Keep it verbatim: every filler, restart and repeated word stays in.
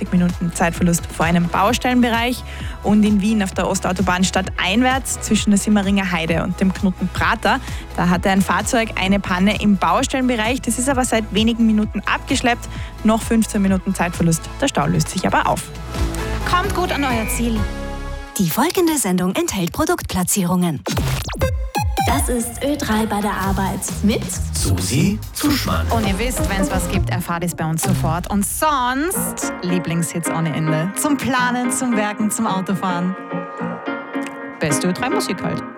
fünfzig Minuten Zeitverlust vor einem Baustellenbereich. Und in Wien auf der Ostautobahn stadteinwärts zwischen der Simeringer Heide und dem Knoten Prater, da hatte ein Fahrzeug eine Panne im Baustellenbereich. Das ist aber seit wenigen Minuten abgeschleppt. Noch fünfzehn Minuten Zeitverlust. Der Stau löst sich aber auf. Kommt gut an euer Ziel. Die folgende Sendung enthält Produktplatzierungen. Das ist Ö drei bei der Arbeit mit Susi Zuschmann. Und ihr wisst, wenn es was gibt, erfahrt ihr es bei uns sofort. Und sonst Lieblingshits ohne Ende. Zum Planen, zum Werken, zum Autofahren. Beste Ö drei Musik halt.